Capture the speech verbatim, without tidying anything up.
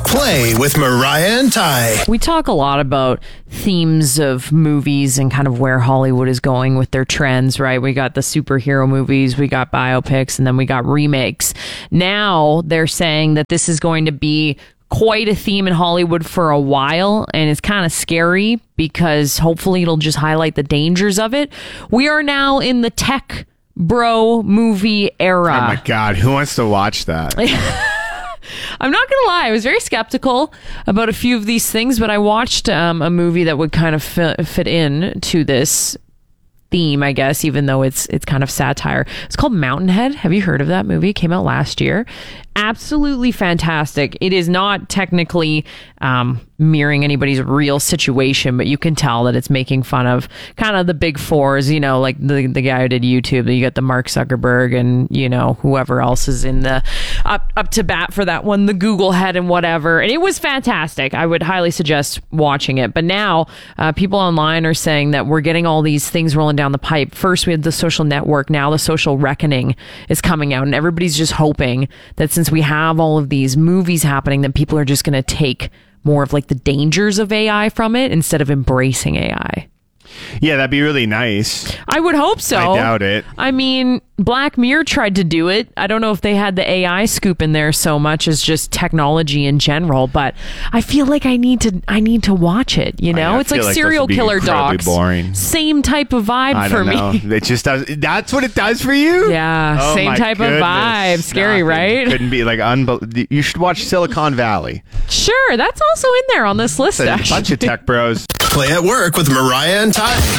Play with Mariah and Ty. We talk a lot about themes of movies and kind of where Hollywood is going with their trends, right? We got the superhero movies, we got biopics, and then we got remakes. Now they're saying that this is going to be quite a theme in Hollywood for a while, and it's kind of scary because hopefully it'll just highlight the dangers of it. We are now in the tech bro movie era. Oh my God, who wants to watch that? I'm not gonna lie, I was very skeptical about a few of these things, but I watched um, a movie that would kind of fit, fit in to this theme, I guess, even though it's it's kind of satire. It's called Mountainhead. Have you heard of that movie? It came out last year. Absolutely fantastic. It is not technically um, mirroring anybody's real situation, but you can tell that it's making fun of kind of the big fours, you know, like the the guy who did YouTube. You got the Mark Zuckerberg and, you know, whoever else is in the up, up to bat for that one, the Google head and whatever. And it was fantastic. I would highly suggest watching it. But now uh, people online are saying that we're getting all these things rolling down the pipe. First, we had The Social Network. Now The Social Reckoning is coming out. And everybody's just hoping that since we have all of these movies happening, that people are just going to take more of like the dangers of A I from it instead of embracing A I. Yeah, that'd be really nice. I would hope so. I doubt it. I mean, Black Mirror tried to do it. I don't know if they had the A I scoop in there so much as just technology in general, but I feel like I need to I need to watch it, you know? I It's like, feel like serial this would be killer incredibly dogs. boring. Same type of vibe I for don't know. me. It just does. That's what it does for you? Yeah, Oh same my type goodness. of vibe. Scary, Nothing right? Couldn't be like unbel- You should watch Silicon Valley. Sure, that's also in there on this list, It's a actually. bunch of tech bros. Play at work with Mariah and Ty.